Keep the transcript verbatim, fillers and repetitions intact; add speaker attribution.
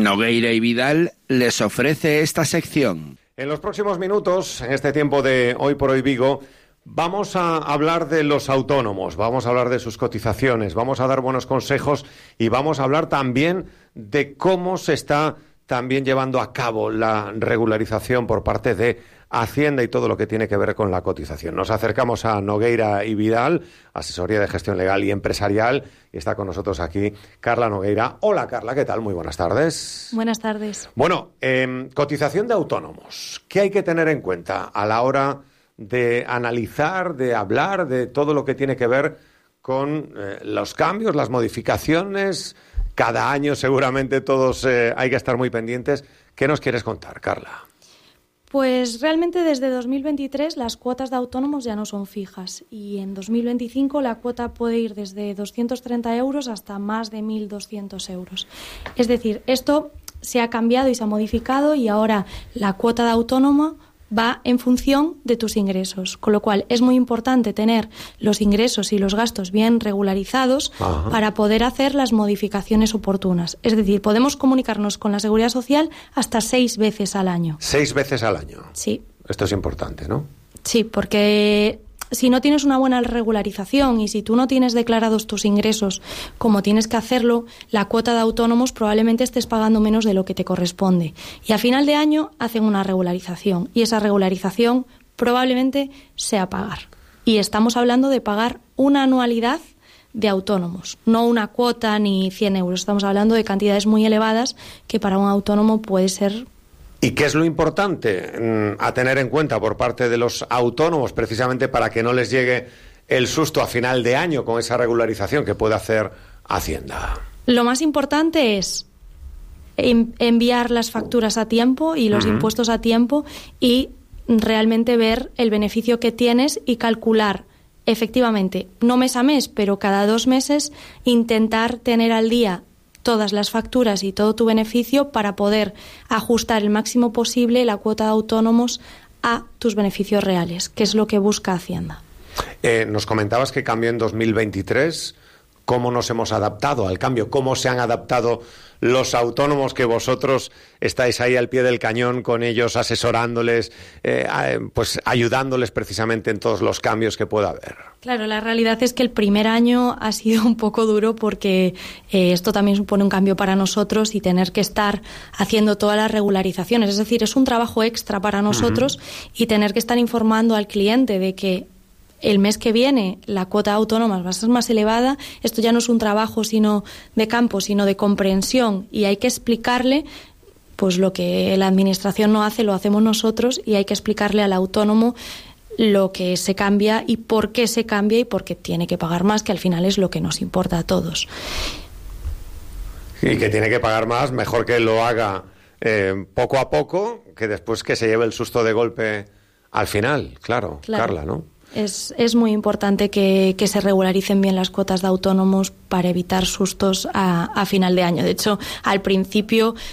Speaker 1: Nogueira y Vidal les ofrece esta sección.
Speaker 2: En los próximos minutos, en este tiempo de Hoy por Hoy Vigo, vamos a hablar de los autónomos, vamos a hablar de sus cotizaciones, vamos a dar buenos consejos y vamos a hablar también de cómo se está también llevando a cabo la regularización por parte de Hacienda y todo lo que tiene que ver con la cotización. Nos acercamos a Nogueira y Vidal, asesoría de gestión legal y empresarial, y está con nosotros aquí Carla Nogueira. Hola Carla, ¿qué tal? Muy buenas tardes.
Speaker 3: Buenas tardes.
Speaker 2: Bueno, eh, cotización de autónomos. ¿Qué hay que tener en cuenta a la hora de analizar, de hablar de todo lo que tiene que ver con eh, los cambios, las modificaciones? Cada año seguramente todos eh, hay que estar muy pendientes. ¿Qué nos quieres contar, Carla?
Speaker 3: Pues realmente desde dos mil veintitrés las cuotas de autónomos ya no son fijas y en dos mil veinticinco la cuota puede ir desde doscientos treinta euros hasta más de mil doscientos euros. Es decir, esto se ha cambiado y se ha modificado y ahora la cuota de autónomo va en función de tus ingresos, con lo cual es muy importante tener los ingresos y los gastos bien regularizados. Ajá. Para poder hacer las modificaciones oportunas. Es decir, podemos comunicarnos con la Seguridad Social hasta seis veces al año.
Speaker 2: ¿Seis veces al año?
Speaker 3: Sí.
Speaker 2: Esto es importante, ¿no?
Speaker 3: Sí, porque si no tienes una buena regularización y si tú no tienes declarados tus ingresos como tienes que hacerlo, la cuota de autónomos probablemente estés pagando menos de lo que te corresponde. Y a final de año hacen una regularización y esa regularización probablemente sea pagar. Y estamos hablando de pagar una anualidad de autónomos, no una cuota ni cien euros. Estamos hablando de cantidades muy elevadas que para un autónomo puede ser.
Speaker 2: ¿Y qué es lo importante a tener en cuenta por parte de los autónomos precisamente para que no les llegue el susto a final de año con esa regularización que puede hacer Hacienda?
Speaker 3: Lo más importante es enviar las facturas a tiempo y los uh-huh. impuestos a tiempo y realmente ver el beneficio que tienes y calcular efectivamente, no mes a mes, pero cada dos meses intentar tener al día todas las facturas y todo tu beneficio para poder ajustar el máximo posible la cuota de autónomos a tus beneficios reales, que es lo que busca Hacienda.
Speaker 2: Eh, nos comentabas que cambió en dos mil veintitrés. ¿Cómo nos hemos adaptado al cambio? ¿Cómo se han adaptado los autónomos que vosotros estáis ahí al pie del cañón con ellos, asesorándoles, eh, pues ayudándoles precisamente en todos los cambios que pueda haber?
Speaker 3: Claro, la realidad es que el primer año ha sido un poco duro porque eh, esto también supone un cambio para nosotros y tener que estar haciendo todas las regularizaciones. Es decir, es un trabajo extra para nosotros uh-huh. y tener que estar informando al cliente de que el mes que viene la cuota de autónomas va a ser más elevada. Esto ya no es un trabajo sino de campo, sino de comprensión y hay que explicarle pues lo que la administración no hace, lo hacemos nosotros y hay que explicarle al autónomo lo que se cambia y por qué se cambia y por qué tiene que pagar más, que al final es lo que nos importa a todos.
Speaker 2: Y que tiene que pagar más, mejor que lo haga eh, poco a poco, que después que se lleve el susto de golpe al final, claro, claro. Carla, ¿no?
Speaker 3: Es, es muy importante que, que se regularicen bien las cuotas de autónomos para evitar sustos a, a final de año. De hecho, al principio